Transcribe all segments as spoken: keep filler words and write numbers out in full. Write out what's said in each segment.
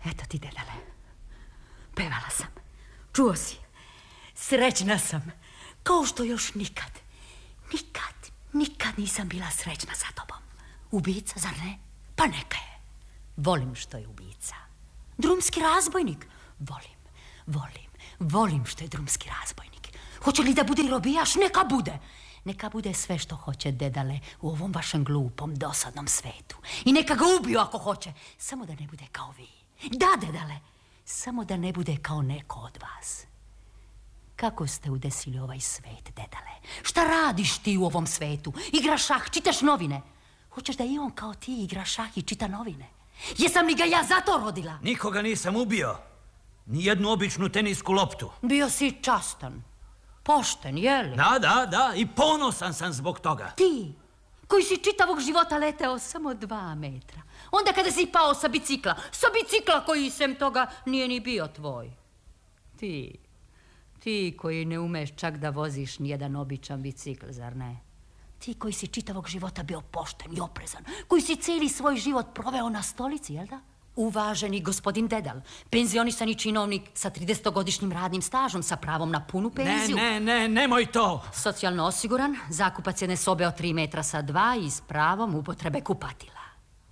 Eto ti, dedale. Pevala sam. Čuo si. Srećna sam. Kao što još nikad. Nikad, nikad nisam bila srećna sa tobom. Ubica, zar ne? Pa neka je. Volim što je ubica. Drumski razbojnik? Volim, volim, volim što je drumski razbojnik. Hoće li da bude i robijaš? Neka bude. Neka bude sve što hoće, dedale, u ovom vašem glupom, dosadnom svetu. I neka ga ubiju ako hoće. Samo da ne bude kao vi. Da, dedale, samo da ne bude kao neko od vas. Kako ste udesili ovaj svet, dedale? Šta radiš ti u ovom svetu? Igraš šah, čitaš novine. Hoćeš da i on kao ti igra šah i čita novine? Jesam li ga ja zato rodila? Nikoga nisam ubio. Ni jednu običnu tenisku loptu. Bio si častan. Pošten, jeli? Da, da, da. I ponosan sam zbog toga. Ti, koji si čitavog života leteo samo dva metra. Onda kada si pao sa bicikla. Sa bicikla koji sem toga nije ni bio tvoj. Ti, ti koji ne umeš čak da voziš nijedan običan bicikl, zar ne? Ti koji si čitavog života bio pošten i oprezan. Koji si cijeli svoj život proveo na stolici, jel da? Uvaženi gospodin Dedal, penzionisani činovnik sa tridesetogodišnjim radnim stažom, sa pravom na punu penziju. Ne, ne, ne, nemoj to. Socijalno osiguran, zakupac jedne sobe od tri metra sa dva i s pravom upotrebe kupatila.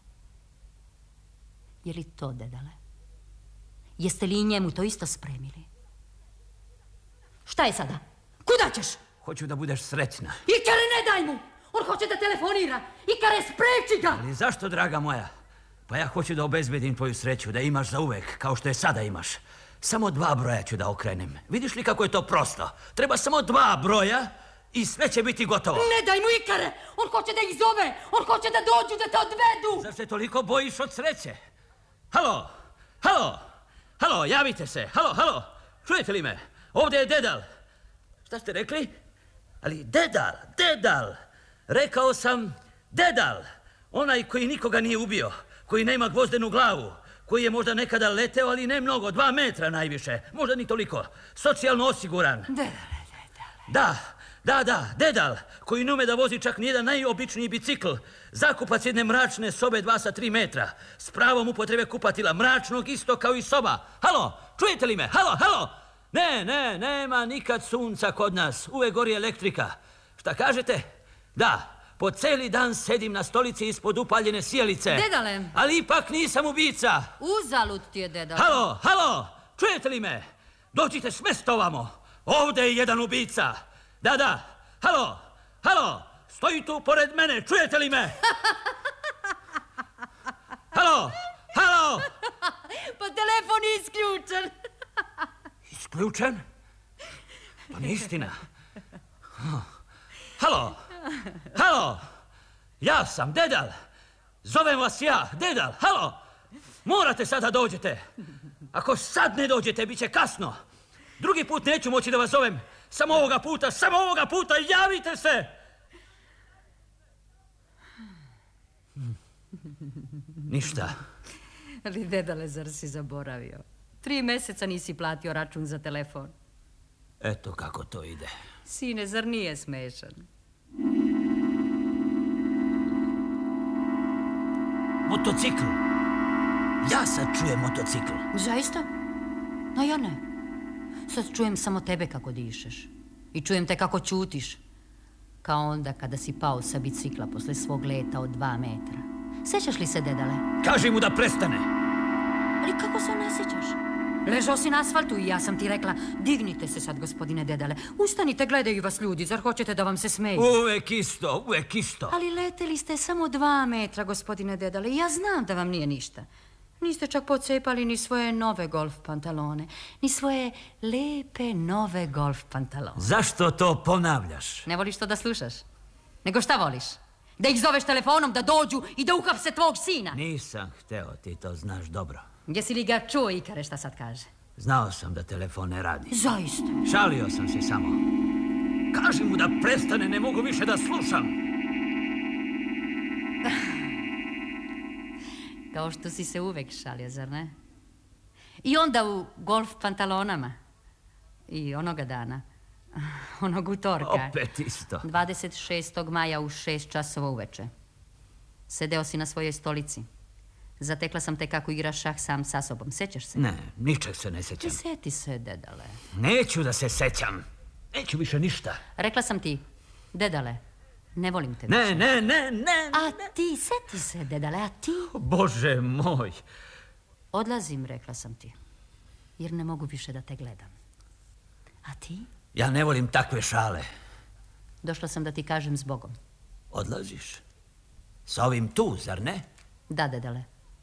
Je li to, dedale? Jeste li i njemu to isto spremili? Šta je sada? Kuda ćeš? Hoću da budeš srećna. Ikare, ne daj mu! On hoće da telefonira. Ikare, spreči ga! Ali zašto, draga moja? Pa ja hoću da obezbedim tvoju sreću, da imaš za uvek, kao što je sada imaš. Samo dva broja ću da okrenem. Vidiš li kako je to prosto? Treba samo dva broja i sve će biti gotovo. Ne daj mu, Ikare! On hoće da ih zove! On hoće da dođu, da te odvedu! Zar se toliko bojiš od sreće? Halo! Halo! Halo, javite se! Halo, halo! Čujete li me? Ovdje je Dedal. Šta ste rekli? Ali Dedal, Dedal! Rekao sam Dedal! Onaj koji nikoga nije ubio, koji nema gvozdenu glavu, koji je možda nekada leteo, ali ne mnogo, dva metra najviše, možda ni toliko, socijalno osiguran. Dedale, Dedale. Da, da, da, Dedal, koji ne ume da vozi čak nijedan najobičniji bicikl, zakupac jedne mračne sobe dva sa tri metra, s pravom upotrebe kupatila, mračnog isto kao i soba. Halo, čujete li me? Halo, halo! Ne, ne, nema nikad sunca kod nas, uvek gori elektrika. Šta kažete? Da. Po celi dan sedim na stolici ispod upaljene sjelice. Dedale. Ali ipak nisam ubica. Uzalud ti je, Dedale. Halo, halo, čujete li me? Dođite s mesta ovamo. Ovde je jedan ubica. Da, da, halo, halo, stoji tu pored mene, čujete li me? Halo, halo. Pa telefon je isključen. Isključen? To nije istina. Halo. Halo, ja sam Dedal. Zovem vas ja, Dedal, halo. Morate sada dođete. Ako sad ne dođete, bit će kasno. Drugi put neću moći da vas zovem. Samo ovoga puta, samo ovoga puta, javite se. Ništa. Ali Dedale, zar si zaboravio? Tri meseca nisi platio račun za telefon. Eto kako to ide. Sine, zar nije smešan? Motocikl. Ja sad čujem motocikl. Zaista? No ja ne. Sad čujem samo tebe kako dišeš. I čujem te kako ćutiš. Kao onda kada si pao sa bicikla posle svog leta od dva metra. Sećaš li se, Dedale? Kaži mu da prestane. Ali kako se ne sećaš? Ležao si na asfaltu i ja sam ti rekla, dignite se sad, gospodine Dedale. Ustanite, gledaju vas ljudi, zar hoćete da vam se smeju? Uvek isto, uvek isto. Ali leteli ste samo dva metra, gospodine Dedale, i ja znam da vam nije ništa. Niste čak pocepali ni svoje nove golf pantalone, ni svoje lepe nove golf pantalone. Zašto to ponavljaš? Ne voliš to da slušaš? Nego šta voliš? Da ih zoveš telefonom, da dođu i da uhapse tvog sina? Nisam hteo, ti to znaš dobro. Jesi li ga čuo, Ikare, šta sad kaže? Znao sam da telefon ne radi. Zaista? Šalio sam se samo. Kaži mu da prestane, ne mogu više da slušam. Kao što si se uvek šalio, zar ne? I onda u golf pantalonama. I onoga dana, onog utorka. Opet isto. dvadeset šestog maja u šest časova uveče. Sedeo si na svojoj stolici. Zatekla sam te kako igraš šah sam sa sobom. Sećaš se? Ne, ničeg se ne sećam. I seti se, dedale. Neću da se sećam. Neću više ništa. Rekla sam ti, dedale, ne volim te Ne, više. ne, ne, ne. A ti, seti se, dedale, a ti? Bože moj. Odlazim, rekla sam ti, jer ne mogu više da te gledam. A ti? Ja ne volim takve šale. Došla sam da ti kažem zbogom. Odlaziš? Sa ovim tu, zar ne? Da, dedale.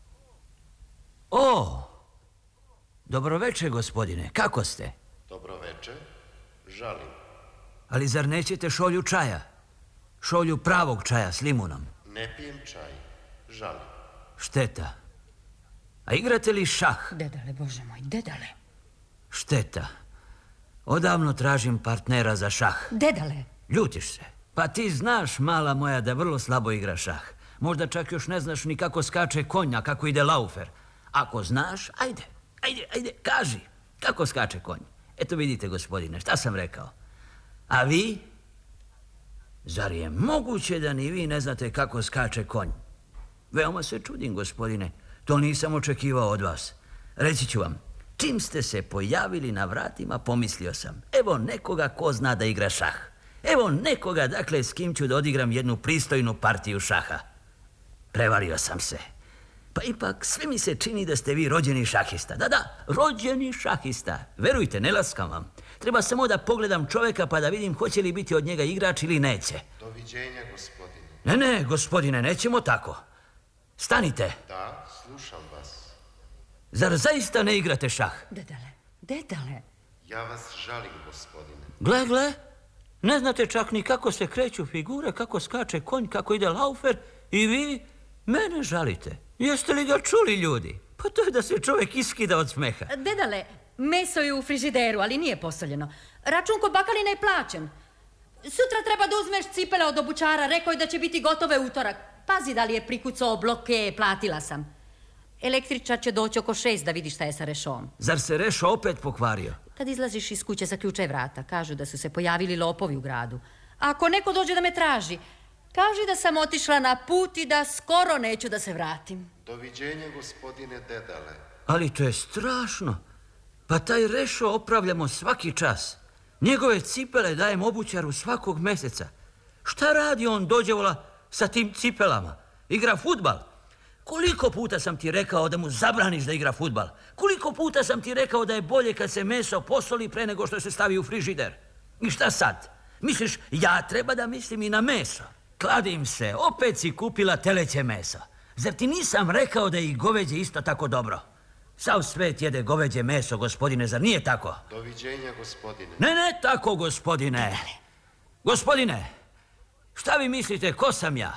O, dobroveče, gospodine. Kako ste? Dobroveče, žalim. Ali zar nećete šolju čaja? Šolju pravog čaja s limunom. Ne pijem čaj, žalim. Šteta. A igrate li šah? Dedale, bože moj, dedale. Šteta. Odavno tražim partnera za šah. Dedale. Ljutiš se. Pa ti znaš, mala moja, da vrlo slabo igra šah. Možda čak još ne znaš ni kako skače konja, kako ide laufer. Ako znaš, ajde, ajde, ajde, kaži. Kako skače konj? Eto vidite, gospodine, šta sam rekao. A vi? Zar je moguće da ni vi ne znate kako skače konj? Veoma se čudim, gospodine. To nisam očekivao od vas. Reći ću vam, čim ste se pojavili na vratima, pomislio sam. Evo nekoga ko zna da igra šah. Evo nekoga, dakle, s kim ću da odigram jednu pristojnu partiju šaha. Prevario sam se. Pa ipak sve mi se čini da ste vi rođeni šahista. Da, da, rođeni šahista. Verujte, ne laskam vam. Treba samo da pogledam čoveka pa da vidim hoće li biti od njega igrač ili neće. Doviđenja, gospodine. Ne, ne, gospodine, nećemo tako. Stanite. Da, slušam vas. Zar zaista ne igrate šah? Dedale, dedale. Ja vas žalim, gospodine. Gle, gle, ne znate čak ni kako se kreću figure, kako skače konj, kako ide laufer i vi mene žalite. Jeste li ga čuli, ljudi? Pa to je da se čovjek iskida od smeha. Dedale, meso je u frižideru, ali nije posoljeno. Račun kod bakalina je plaćen. Sutra treba da uzmeš cipele od obućara, rekao je da će biti gotove utorak. Pazi da li je prikucao bloke, platila sam. Električar će doći oko šest da vidi šta je sa Rešom. Zar se Rešo opet pokvario? Kad izlaziš iz kuće, zaključaj vrata. Kažu da su se pojavili lopovi u gradu. A ako neko dođe da me traži, kaži da sam otišla na put i da skoro neću da se vratim. Doviđenja, gospodine Dedale. Ali to je strašno. Pa taj Rešo opravljamo svaki čas. Njegove cipele dajem obućaru svakog meseca. Šta radi on, dođevola, sa tim cipelama? Igra fudbal. Koliko puta sam ti rekao da mu zabraniš da igra fudbal? Koliko puta sam ti rekao da je bolje kad se meso posoli pre nego što se stavi u frižider? I šta sad? Misliš, ja treba da mislim i na meso? Kladim se, opet si kupila teleće meso. Zar ti nisam rekao da je i goveđe isto tako dobro? Sav svet jede goveđe meso, gospodine, zar nije tako? Doviđenja, gospodine. Ne, ne tako, gospodine. Gospodine, šta vi mislite, ko sam ja?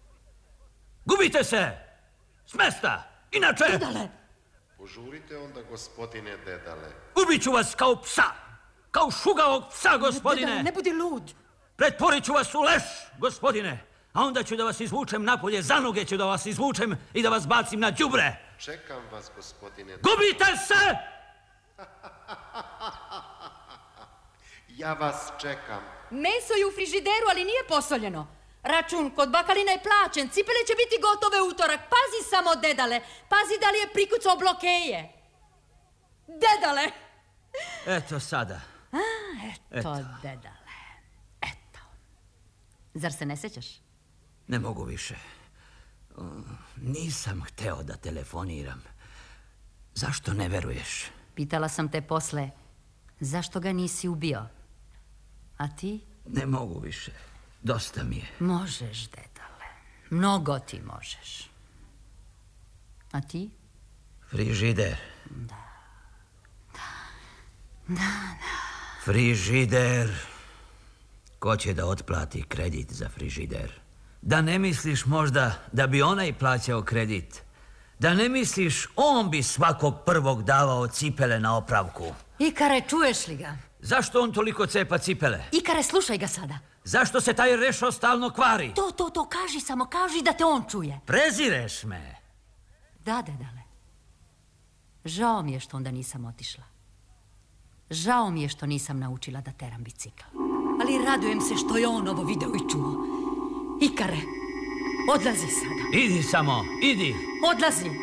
Gubite se! S mesta! Inače... Dedale! Požurite onda, gospodine Dedale. Ubit ću vas kao psa! Kao šugaog psa, gospodine! Dedale, ne budi lud! Pretvorit ću vas u leš, gospodine! A onda ću da vas izvučem napolje, za noge ću da vas izvučem i da vas bacim na đubre! Čekam vas, gospodine. Gubite se! Ja vas čekam. Meso je u frižideru, ali nije posoljeno. Račun kod bakalina je plaćen, cipele će biti gotove utorak. Pazi samo, dedale, pazi da li je prikucao blokeje. Dedale! Eto sada. A, eto, eto, dedale, eto. Zar se ne sećaš? Ne mogu više. Nisam hteo da telefoniram. Zašto ne veruješ? Pitala sam te posle, zašto ga nisi ubio? A ti? Ne mogu više. Dosta mi je. Možeš, dedale. Mnogo ti možeš. A ti? Frižider. Da. Da. Da, da. Frižider. Ko će da otplati kredit za frižider? Da ne misliš možda da bi onaj plaćao kredit? Da ne misliš on bi svakog prvog davao cipele na opravku? Ikare, čuješ li ga? Zašto on toliko cepa cipele? Ikare, slušaj ga sada. Zašto se taj Rešo stalno kvari? To, to, to, kaži samo, kaži da te on čuje. Prezireš me. Da, dedale. Žao mi je što onda nisam otišla. Žao mi je što nisam naučila da teram bicikl. Ali radujem se što je on ovo video i čuo. Ikare, odlazi sada. Idi samo, idi. Odlazi.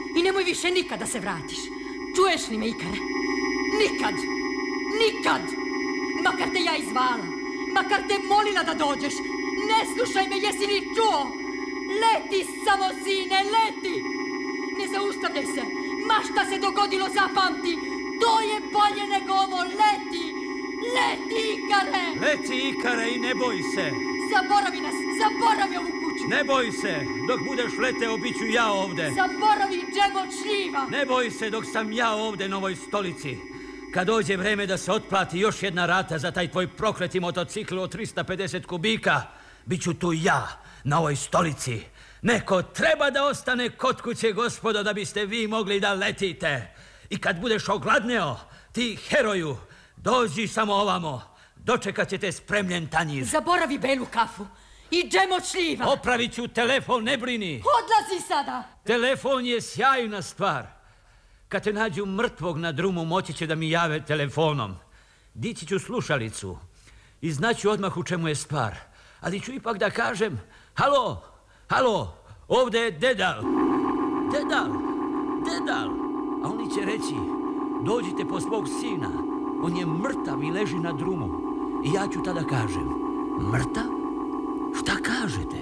I nemoj više nikad da se vratiš. Čuješ li me, Ikare? Nikad! Nikad! Makar te ja izvala, makar te molila da dođeš, ne slušaj me, jesi li čuo? Leti samo, sine, leti! Ne zaustavljaj se, ma šta se dogodilo, zapamti, to je bolje nego ovo, leti! Leti, Ikare! Leti, Ikare, i ne boj se. Zaboravi nas, zaboravi ovu kuću. Ne boj se, dok budeš leteo, bit ću ja ovde. Zaboravi džemo šljiva. Ne boj se, dok sam ja ovde na ovoj stolici. Kad dođe vreme da se otplati još jedna rata za taj tvoj prokleti motocikl od trista pedeset kubika, bit ću tu ja, na ovoj stolici. Neko treba da ostane kod kuće, gospodo, da biste vi mogli da letite. I kad budeš ogladneo, ti heroju, dođi samo ovamo. Dočekat će te spremljen tanjir. Zaboravi belu kafu i džem od šljiva. Opravit ću telefon, ne brini. Odlazi sada. Telefon je sjajna stvar. Kad te nađu mrtvog na drumu, moći će da mi jave telefonom. Dići ću slušalicu i znaću odmah u čemu je stvar. Ali ću ipak da kažem, halo, halo, ovde je Dedal. Dedal, Dedal. A oni će reći, dođite po svog sina. On je mrtav i leži na drumu. I ja ću tada kažem, mrtav? Šta kažete?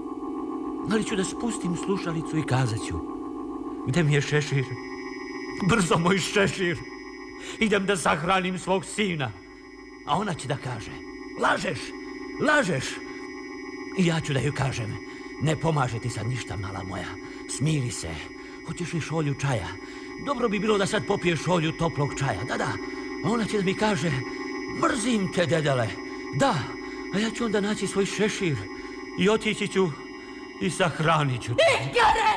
Ali ću da spustim slušalicu i kazat ću, gde mi je šešir? Brzo, moj šešir. Idem da sahranim svog sina. A ona će da kaže, lažeš, lažeš. I ja ću da joj kažem, ne pomaže ti sad ništa, mala moja. Smiri se. Hoćeš li šolju čaja? Dobro bi bilo da sad popiješ šolju toplog čaja. Da, da. A ona će da mi kaže, mrzim te, Dedale. Da, a ja ću onda naći svoj šešir i otići ću i sahranit ću te. Ikare!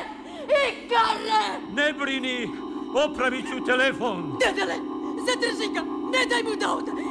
Ikare! Ne brini, opravit ću telefon. Dedale, zadrži ga, ne daj mu da ode.